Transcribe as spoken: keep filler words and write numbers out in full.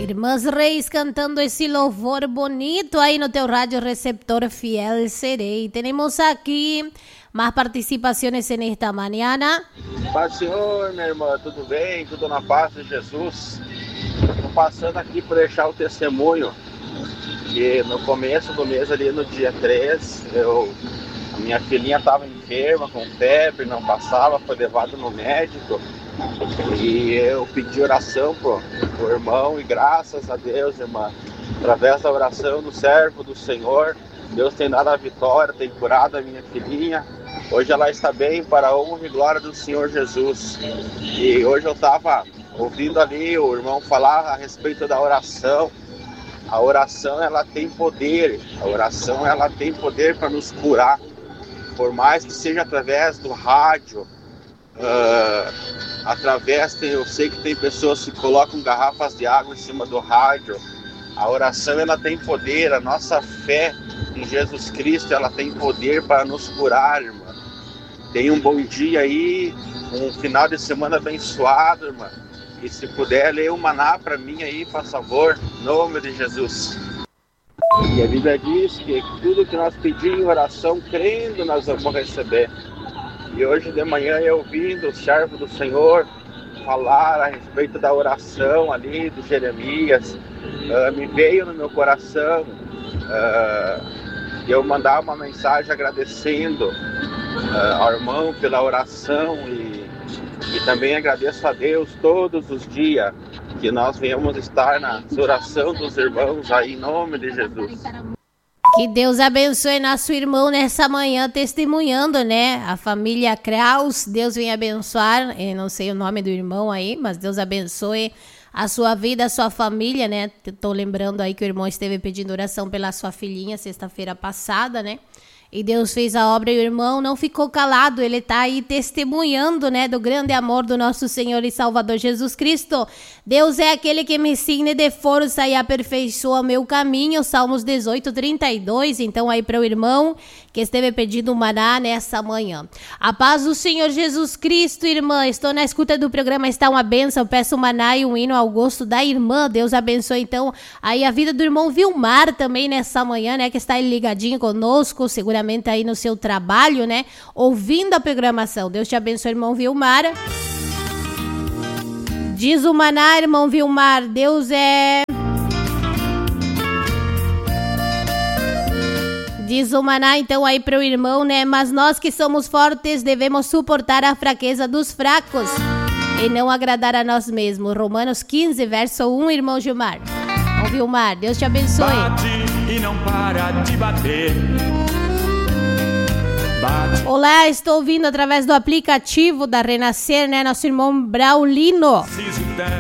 Irmãs Reis cantando esse louvor bonito aí no teu rádio receptor fiel serei. Temos aqui mais participações nesta manhã. Paz do Senhor, minha irmã, tudo bem? Tudo na paz de Jesus? Estou passando aqui para deixar o testemunho que no começo do mês, ali no dia três, eu, a minha filhinha estava enferma, com febre, não passava, foi levada no médico. E eu pedi oração pro, pro irmão e graças a Deus, irmã, através da oração do servo do Senhor, Deus tem dado a vitória, tem curado a minha filhinha. Hoje ela está bem para a honra e glória do Senhor Jesus. E hoje eu estava ouvindo ali o irmão falar a respeito da oração. A oração, ela tem poder, a oração, ela tem poder para nos curar, por mais que seja através do rádio. Uh, através, tem, eu sei que tem pessoas que colocam garrafas de água em cima do rádio. A oração, ela tem poder, a nossa fé em Jesus Cristo, ela tem poder para nos curar, irmã. Tenha um bom dia aí, um final de semana abençoado, irmã. E se puder, ler o maná para mim aí, por favor, em nome de Jesus. E a Bíblia diz que tudo que nós pedimos em oração, crendo, nós vamos receber. E hoje de manhã eu ouvindo o servo do Senhor falar a respeito da oração ali do Jeremias, uh, me veio no meu coração uh, eu mandar uma mensagem agradecendo uh, ao irmão pela oração e, e também agradeço a Deus todos os dias que nós venhamos estar na oração dos irmãos aí em nome de Jesus. Que Deus abençoe nosso irmão nessa manhã, testemunhando, né? A família Kraus, Deus vem abençoar, eu não sei o nome do irmão aí, mas Deus abençoe a sua vida, a sua família, né? Tô lembrando aí que o irmão esteve pedindo oração pela sua filhinha sexta-feira passada, né? E Deus fez a obra e o irmão não ficou calado, ele tá aí testemunhando, né, do grande amor do nosso Senhor e Salvador Jesus Cristo. Deus é aquele que me ensina de força e aperfeiçoa meu caminho, Salmos dezoito, trinta e dois, então aí para o irmão que esteve pedindo maná nessa manhã. A paz do Senhor Jesus Cristo, irmã, estou na escuta do programa, está uma bênção, peço maná e um hino ao gosto da irmã, Deus abençoe então aí a vida do irmão Vilmar também nessa manhã, né, que está aí ligadinho conosco, seguramente aí no seu trabalho, né, ouvindo a programação. Deus te abençoe, irmão Vilmar. Diz o maná, irmão Vilmar, Deus é... Diz o maná, então, aí para o irmão, né? Mas nós que somos fortes devemos suportar a fraqueza dos fracos e não agradar a nós mesmos. Romanos quinze, verso um, irmão Gilmar. Irmão Vilmar, Deus te abençoe. Bate e não para de bater. Bate. Olá, estou ouvindo através do aplicativo da Renascer, né? Nosso irmão Braulino.